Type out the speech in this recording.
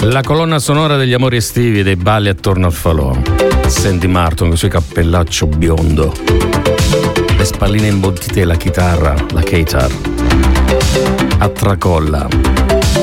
La colonna sonora degli amori estivi, dei balli attorno al falò. Sandy Martin con il suo cappellaccio biondo, le spalline imbottite e la chitarra, la Keytar, a tracolla.